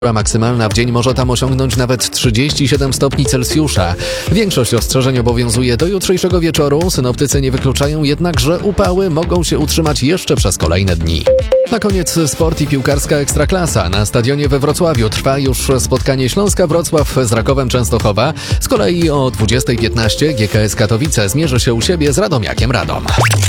Temperatura maksymalna w dzień może tam osiągnąć nawet 37 stopni Celsjusza. Większość ostrzeżeń obowiązuje do jutrzejszego wieczoru. Synoptycy nie wykluczają jednak, że upały mogą się utrzymać jeszcze przez kolejne dni. Na koniec sport i piłkarska Ekstraklasa. Na stadionie we Wrocławiu trwa już spotkanie Śląska Wrocław z Rakowem Częstochowa. Z kolei o 20:15 GKS Katowice zmierzy się u siebie z Radomiakiem Radom.